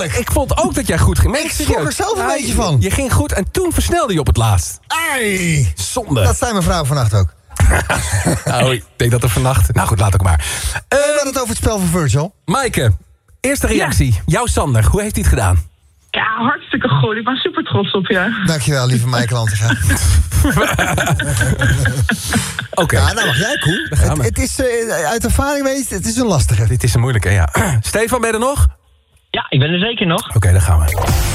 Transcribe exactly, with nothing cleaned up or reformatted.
Ik vond ook dat jij goed ging. Ik schrok er zelf een Ja, beetje van. Je ging goed en toen versnelde je op het laatst. Ai! Zonde. Dat zei mijn vrouw vannacht ook. Nou, ik denk dat er vannacht... Nou goed, laat ook maar. Uh, We hadden het over het spel van Virgil. Maaike, eerste reactie. Ja. Jouw Sander, hoe heeft hij het gedaan? Ja, hartstikke goed. Ik ben super trots op je. Dankjewel, lieve Maaike Lantinga. Oké. Okay. Ja, nou mag jij, Koen. Het, het is, uh, uit ervaring weet je, het is een lastige. Dit is een moeilijke, ja. Stefan, ben je er nog? Ja, ik ben er zeker nog. Oké, okay, dan gaan we.